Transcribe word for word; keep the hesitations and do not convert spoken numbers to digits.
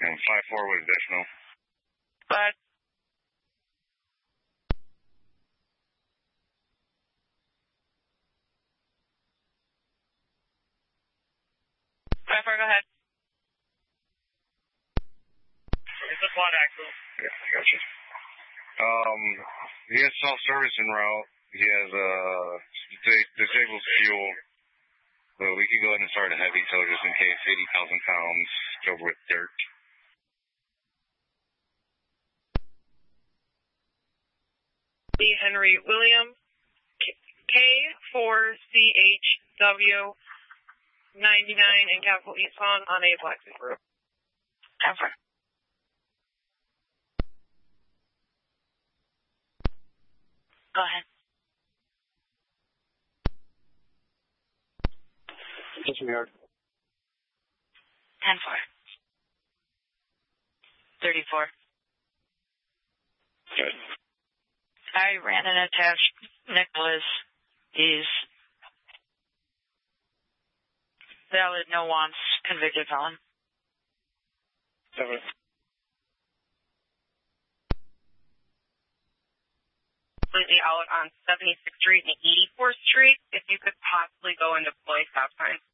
And five four was additional. Five. Five four, go ahead. It's a quad axle. Yeah, gotcha. Um, he has self-service en route. He has uh, disabled fuel. So we could go ahead and start a heavy tow just in case, eighty thousand pounds over with dirt. Lee Henry William, K four C H W ninety-nine in capital East Lawn on a black Subaru. Over. Go ahead. Disregard. ten four. thirty-four. Good. I ran and attached Nicholas. He's valid, no wants, convicted felon. Seven. Completely out on seventy-sixth Street and eighty-fourth Street. If you could possibly go and deploy stop sign.